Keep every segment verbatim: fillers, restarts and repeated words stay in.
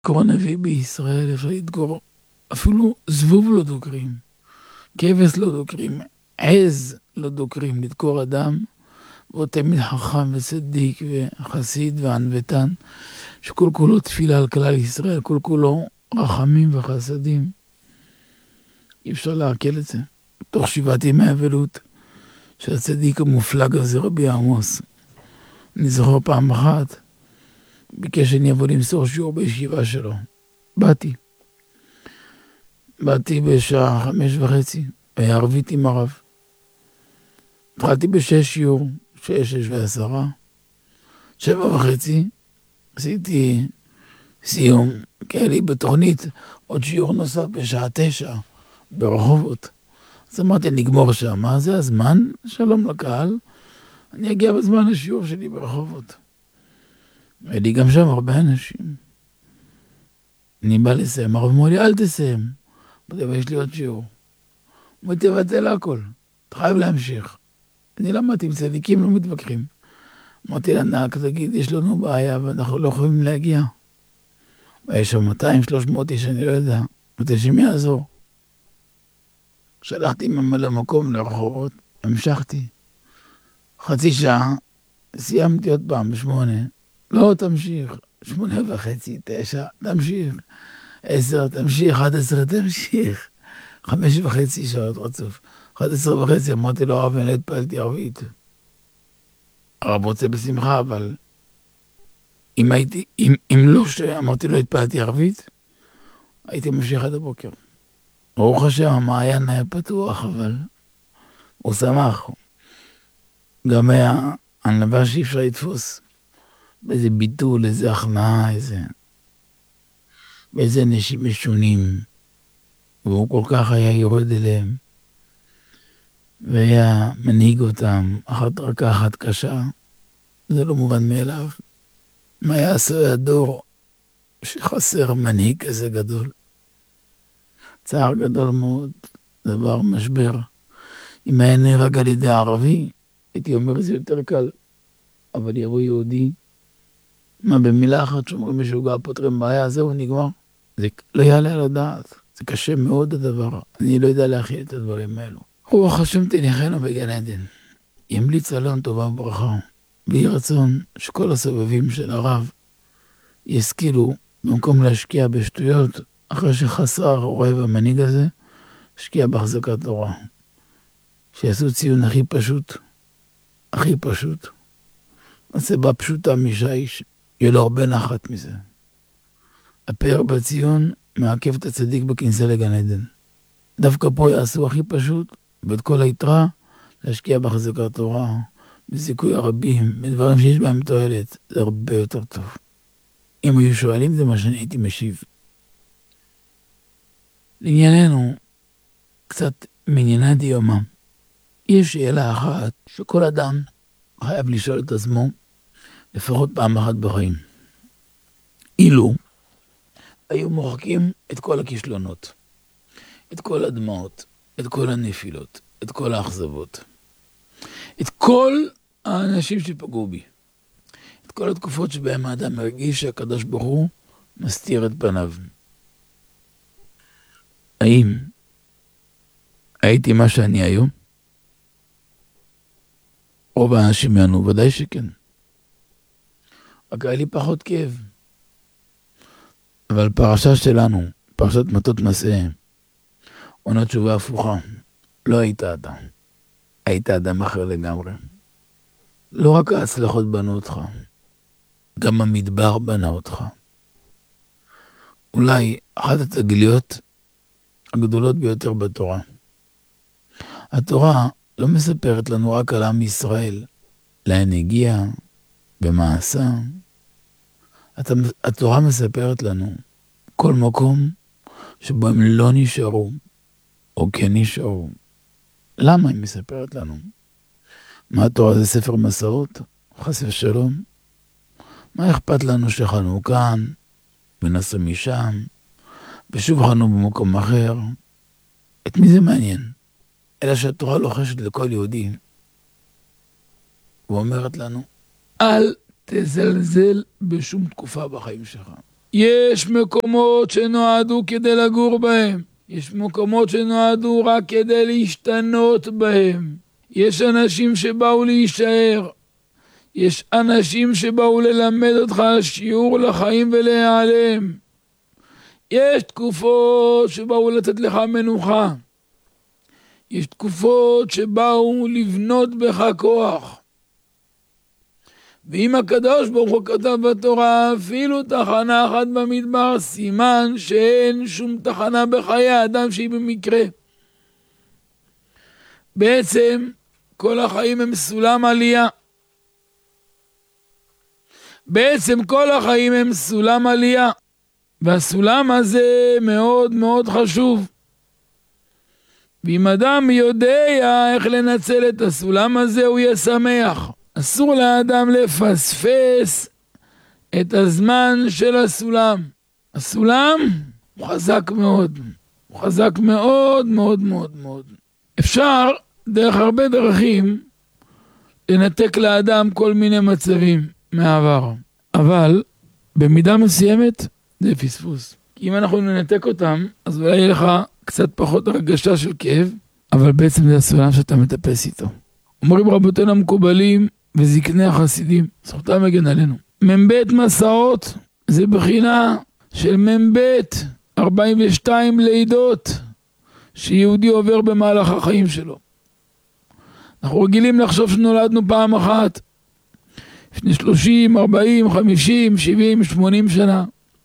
לדקור נביא בישראל, אפשר לדקור, אפילו זבוב לא דוקרים, כבש לא דוקרים, עז לא דוקרים, לדקור אדם, והוא תמיד חכם וצדיק וחסיד וענוותן, שכל כולו תפילה על כלל ישראל, כל כולו רחמים וחסדים. אי אפשר להקל את זה. תוך שבעת ימי אבלות של הצדיק המופלג הזה, רבי עמוס. אני זוכר פעם אחת, ביקש שאני אבוא למסור שיעור בישיבה שלו. באתי. באתי בשעה חמש וחצי, היה ערבית עם הרב. התחלתי בשש שיעור, שש, שש ועשרה. שבע וחצי, עשיתי סיום, כי לי בתוכנית עוד שיעור נוסף בשעה תשע, ברחובות. אז אמרתי, נגמור שם, מה זה הזמן? שלום לקהל, אני אגיע בזמן השיעור שלי ברחובות. היה לי גם שם הרבה אנשים. אני בא לסיים, הרב אמר לי, אל תסיים. אמרתי, אבל יש לי עוד שיעור. אמרתי, תבטל הכל, אתה חייב להמשיך. אני למדתי עם צדיקים, לא מתווכחים. אמרתי לנהג, תגיד, יש לנו בעיה ואנחנו לא יכולים להגיע. ויש שם מאתיים שלוש מאות איש, אני לא יודע. אמרתי, שמי יעזור? שלחתי ממלא מקום לרחובות, המשכתי. חצי שעה, סיימתי עוד פעם בשמונה. לא, תמשיך. שמונה וחצי, תשע, תמשיך. עשר, תמשיך. אחד עשרה, תמשיך. חמש וחצי שעות רצוף. אחד עשרה וחצי, אמרתי לו, הרב, אני לא התפעלתי ערבית. הרב רוצה בשמחה, אבל אם הייתי, אם, אם לא שאמרתי לו התפעלתי ערבית, הייתי ממשיך עד הבוקר. ברוך השם, המעיין היה פתוח, אבל הוא שמח. גם היה ענווה שאי אפשר לתפוס. באיזה ביטול, איזה הכנעה, איזה... באיזה אנשים משונים. והוא כל כך היה יורד אליהם. והיה מנהיג אותם, אחת דרכה אחת קשה. זה לא מובן מאליו. מה יעשה הדור שחסר מנהיג כזה גדול? צער גדול מאוד, דבר משבר. אם היה נהרג על ידי ערבי, הייתי אומר זה יותר קל. אבל יבוא יהודי, מה במילה אחת שאומרים משוגע פותרים בעיה, זהו נגמר. זה לא יעלה על הדעת. זה קשה מאוד הדבר. אני לא יודע להכיל את הדברים האלו. רוח השם תניחנו בגן עדן. ימליץ עלינו טובה וברכה. ויהי רצון שכל הסובבים של הרב ישכילו במקום להשקיע בשטויות, אחרי שחסר רואה במנהיג הזה, השקיע בהחזקת תורה. שיעשו ציון הכי פשוט, הכי פשוט. הסיבה פשוטה משייש, יהיה לו הרבה נחת מזה. הפאר בציון מעכב את הצדיק בכניסה לגן עדן. דווקא פה יעשו הכי פשוט, ואת כל היתרה להשקיע בהחזקת תורה, בזיכוי הרבים, בדברים שיש בהם תועלת, זה הרבה יותר טוב. אם היו שואלים זה מה שאני הייתי משיב. לענייננו, קצת מענייני דיומא. יש שאלה אחת שכל אדם חייב לשאול את עצמו לפחות פעם אחת בחיים. אילו היו מוחקים את כל הכישלונות, את כל הדמעות, את כל הנפילות, את כל האכזבות, את כל האנשים שפגעו בי, את כל התקופות שבהם האדם מרגיש שהקדוש ברוך הוא מסתיר את פניו. האם הייתי מה שאני היום? רוב האנשים יענו, ודאי שכן. רק היה לי פחות כאב. אבל פרשה שלנו, פרשת מטות מסע, עונה תשובה הפוכה. לא היית אתה. היית אדם אחר לגמרי. לא רק ההצלחות בנו אותך, גם המדבר בנה אותך. אולי אחת התגליות הגדולות ביותר בתורה. התורה לא מספרת לנו רק על עם ישראל, לאן הגיע, במעשה. התורה מספרת לנו כל מקום שבו הם לא נשארו, או כן נשארו. למה היא מספרת לנו? מה התורה זה ספר מסעות? חס ושלום? מה אכפת לנו שחנו כאן, ונסו משם, ושוב חנו במקום אחר? את מי זה מעניין? אלא שהתורה לוחשת לכל יהודי, ואומרת לנו, אל תזלזל בשום תקופה בחיים שלך. יש מקומות שנועדו כדי לגור בהם. יש מקומות שנועדו רק כדי להשתנות בהם. יש אנשים שבאו להישאר. יש אנשים שבאו ללמד אותך שיעור לחיים ולהיעלם. יש תקופות שבאו לתת לך מנוחה. יש תקופות שבאו לבנות בך כוח. ואם הקדוש ברוך הוא כתב בתורה אפילו תחנה אחת במדבר, סימן שאין שום תחנה בחיי האדם שהיא במקרה. בעצם כל החיים הם סולם עלייה. בעצם כל החיים הם סולם עלייה. והסולם הזה מאוד מאוד חשוב. ואם אדם יודע איך לנצל את הסולם הזה, הוא יהיה שמח. אסור לאדם לפספס את הזמן של הסולם. הסולם הוא חזק מאוד. הוא חזק מאוד מאוד מאוד מאוד. אפשר דרך הרבה דרכים לנתק לאדם כל מיני מצבים מהעבר. אבל במידה מסוימת זה פספוס. כי אם אנחנו ננתק אותם, אז אולי יהיה לך קצת פחות הרגשה של כאב, אבל בעצם זה הסולם שאתה מטפס איתו. אומרים רבותינו המקובלים וזקני החסידים, זכותם מגן עלינו. מבית מסעות זה בחינה של מבית ארבעים ושתיים לידות שיהודי עובר במהלך החיים שלו. אנחנו רגילים לחשוב שנולדנו פעם אחת, לפני שלושים, ארבעים, חמישים, שבעים, שמונים שנה.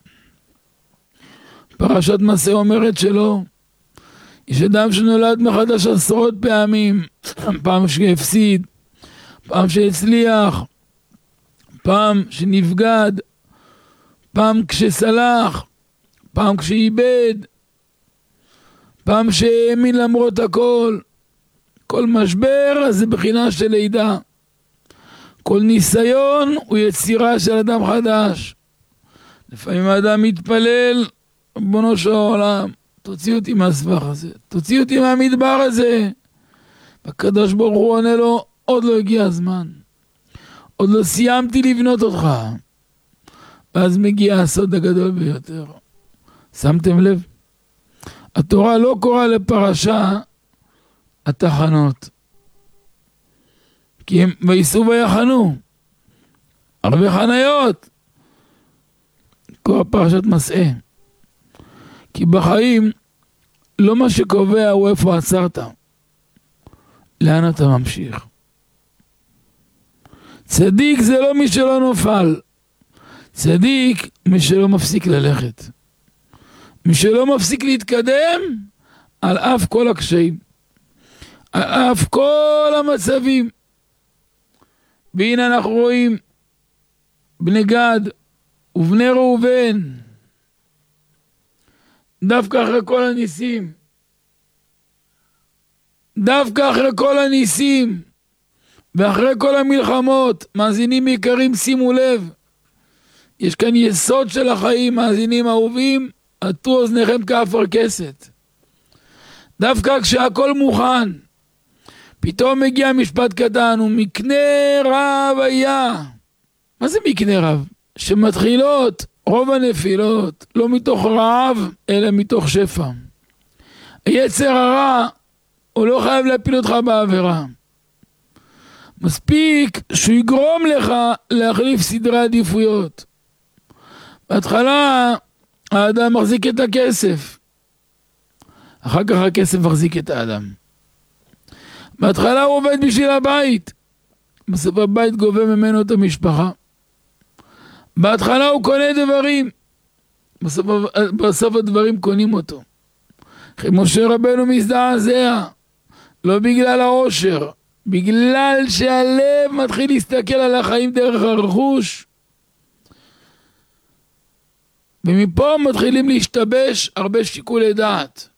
פרשת מסע אומרת שלא. יש אדם שנולד מחדש עשרות פעמים, פעם שהפסיד, פעם שהצליח, פעם שנבגד, פעם כשסלח, פעם כשאיבד, פעם שהאמין למרות הכל. כל משבר זה בחינה של לידה. כל ניסיון הוא יצירה של אדם חדש. לפעמים האדם מתפלל, ריבונו של העולם, תוציא אותי מהסבך הזה, תוציא אותי מהמדבר הזה. הקדוש ברוך הוא עונה לו, עוד לא הגיע הזמן, עוד לא סיימתי לבנות אותך. ואז מגיע הסוד הגדול ביותר. שמתם לב? התורה לא קוראה לפרשה התחנות, כי הם וייסעו ויחנו, הרבה חניות. קורא פרשת מסע, כי בחיים לא מה שקובע הוא איפה עצרת, לאן אתה ממשיך. צדיק זה לא מי שלא נופל, צדיק מי שלא מפסיק ללכת, מי שלא מפסיק להתקדם על אף כל הקשיים, על אף כל המצבים. והנה אנחנו רואים בני גד ובני ראובן, דווקא אחרי כל הניסים, דווקא אחרי כל הניסים ואחרי כל המלחמות, מאזינים יקרים, שימו לב, יש כאן יסוד של החיים. מאזינים אהובים, עטו אוזניכם כאפרכסת. דווקא כשהכל מוכן, פתאום מגיע משפט קטן, ומקנה רב היה. מה זה מקנה רב? שמתחילות רוב הנפילות לא מתוך רעב אלא מתוך שפע. היצר הרע הוא לא חייב להפיל אותך בעבירה, מספיק שהוא יגרום לך להחליף סדרי עדיפויות. בהתחלה האדם מחזיק את הכסף, אחר כך הכסף מחזיק את האדם. בהתחלה הוא עובד בשביל הבית, בסוף הבית גובה ממנו את המשפחה. בהתחלה הוא קונה דברים, בסוף, בסוף הדברים קונים אותו. משה רבנו מזדעזע, לא בגלל העושר, בגלל שהלב מתחיל להסתכל על החיים דרך הרכוש. ומפה מתחילים להשתבש הרבה שיקולי דעת.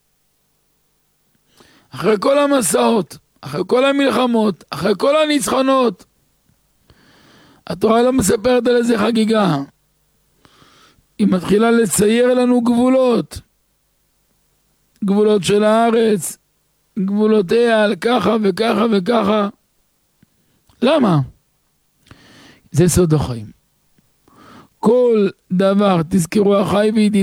אחרי כל המסעות, אחרי כל המלחמות, אחרי כל הניצחונות, התורה לא מספרת על איזה חגיגה. היא מתחילה לצייר לנו גבולות. גבולות של הארץ, גבולותיה על ככה וככה וככה. למה? זה סוד החיים. כל דבר, תזכרו אחי וידידי,